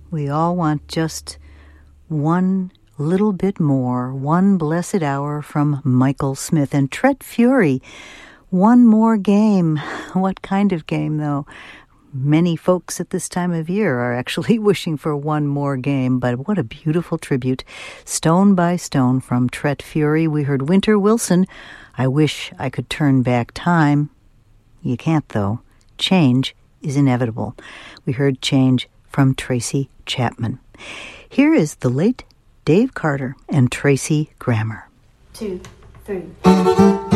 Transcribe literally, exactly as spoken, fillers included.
We all want just one little bit more, one blessed hour from Michael Smith. And Tret Fury, one more game. What kind of game, though? Many folks at this time of year are actually wishing for one more game, but what a beautiful tribute. Stone by Stone from Tret Fury. We heard Winter Wilson, I Wish I Could Turn Back Time. You can't, though. Change is inevitable. We heard Change from Tracy Chapman. Here is the late Dave Carter and Tracy Grammer. Two, three.